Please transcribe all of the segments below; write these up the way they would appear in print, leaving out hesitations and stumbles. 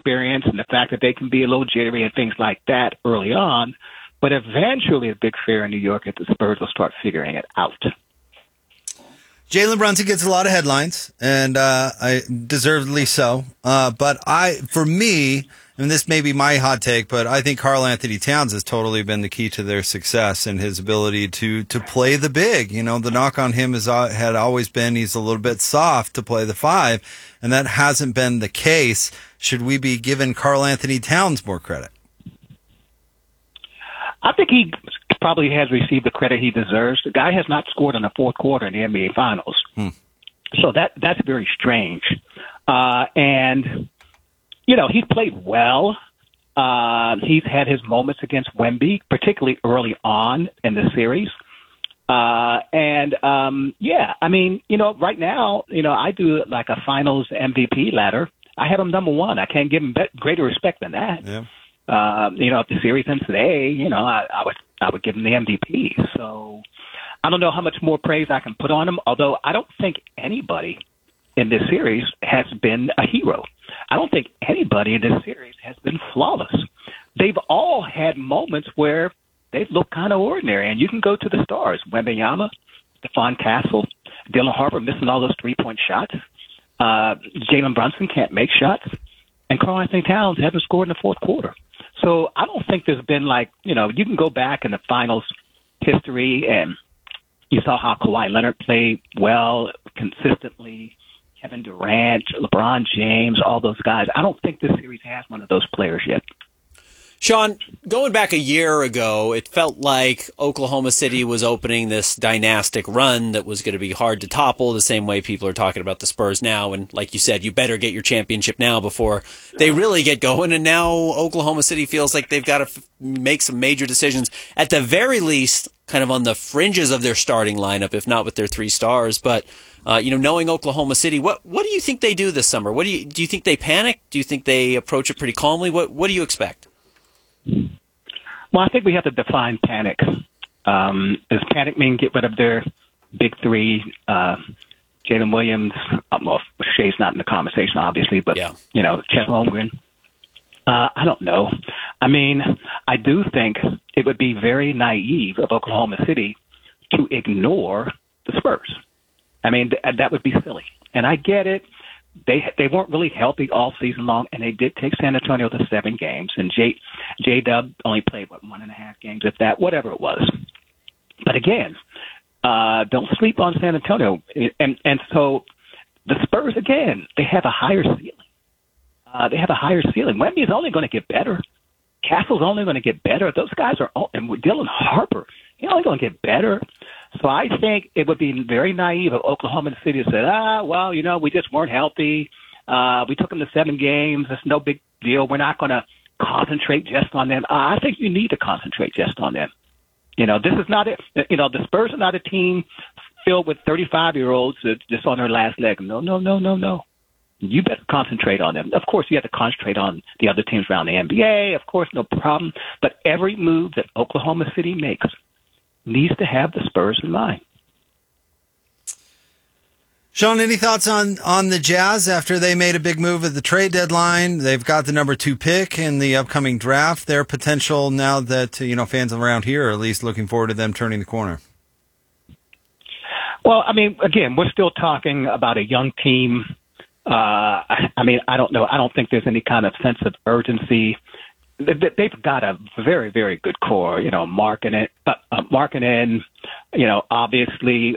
experience and the fact that they can be a little jittery and things like that early on. But eventually, a big fear in New York is the Spurs will start figuring it out. Jalen Brunson gets a lot of headlines, and I deservedly so. But for me, and this may be my hot take, but I think Karl Anthony Towns has totally been the key to their success and his ability to play the big. You know, the knock on him had always been he's a little bit soft to play the five, and that hasn't been the case. Should we be giving Karl Anthony Towns more credit? I think he probably has received the credit he deserves. The guy has not scored in the fourth quarter in the NBA Finals. So that's very strange. And, you know, he's played well. He's had his moments against Wemby, particularly early on in the series. Yeah, I mean, you know, right now, you know, I do like a Finals MVP ladder. I have him number one. I can't give him greater respect than that. Yeah. You know, if the series ends today, you know, I would give him the MVP. So I don't know how much more praise I can put on him, although I don't think anybody in this series has been a hero. I don't think anybody in this series has been flawless. They've all had moments where they've looked kind of ordinary, and you can go to the stars. Wembanyama, Stephon Castle, Dylan Harper missing all those three-point shots. Jalen Brunson can't make shots. And Karl Anthony Towns hasn't scored in the fourth quarter. So I don't think there's been like, you know, you can go back in the Finals history and you saw how Kawhi Leonard played well, consistently, Kevin Durant, LeBron James, all those guys. I don't think this series has one of those players yet. Sean, going back a year ago, it felt like Oklahoma City was opening this dynastic run that was going to be hard to topple, the same way people are talking about the Spurs now. And like you said, you better get your championship now before they really get going. And now Oklahoma City feels like they've got to make some major decisions, at the very least, kind of on the fringes of their starting lineup, if not with their three stars. But, you know, knowing Oklahoma City, what do you think they do this summer? Do you think they panic? Do you think they approach it pretty calmly? What do you expect? Well, I think we have to define panic. Does panic mean get rid of their big three, Jalen Williams? Well, Shea's not in the conversation, obviously, but, you know, Chet Holmgren. I don't know. I mean, I do think it would be very naive of Oklahoma City to ignore the Spurs. I mean, that would be silly. And I get it. They weren't really healthy all season long, and they did take San Antonio to 7 games. And J-Dub only played, 1.5 games, if that, whatever it was. But again, don't sleep on San Antonio. And so the Spurs, again, they have a higher ceiling. Wemby is only going to get better. Castle's only going to get better. Those guys are – and with Dylan Harper, he's only going to get better. So I think it would be very naive of Oklahoma City to say, well, you know, we just weren't healthy. We took them to 7 games. It's no big deal. We're not going to concentrate just on them. I think you need to concentrate just on them. You know, this is not it. You know, the Spurs are not a team filled with 35-year-olds just on their last leg. No. You better concentrate on them. Of course, you have to concentrate on the other teams around the NBA. Of course, no problem. But every move that Oklahoma City makes needs to have the Spurs in mind. Sean, any thoughts on the Jazz after they made a big move at the trade deadline? They've got the number 2 pick in the upcoming draft. Their potential now that, you know, fans around here are at least looking forward to them turning the corner. Well, I mean, again, we're still talking about a young team. I mean, I don't know. I don't think there's any kind of sense of urgency. They've got a very, very good core, you know, Markkanen, you know, obviously,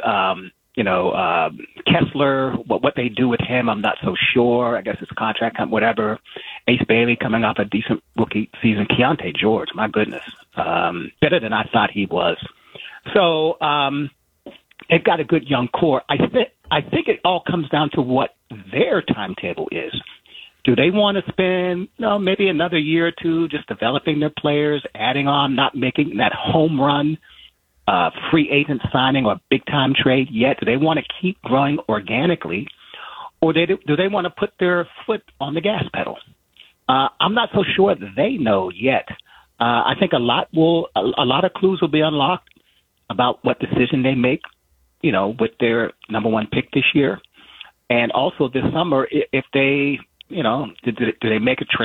Kessler, what they do with him, I'm not so sure. I guess his contract, whatever. Ace Bailey coming off a decent rookie season. Keontae George, my goodness, better than I thought he was. So they've got a good young core. I think it all comes down to what their timetable is. Do they want to spend maybe another year or two just developing their players, adding on, not making that home run free agent signing or big-time trade yet? Do they want to keep growing organically, or do they want to put their foot on the gas pedal? I'm not so sure that they know yet. I think a lot of clues will be unlocked about what decision they make, you know, with their number 1 pick this year. And also this summer, if they, you know, do they make a trade?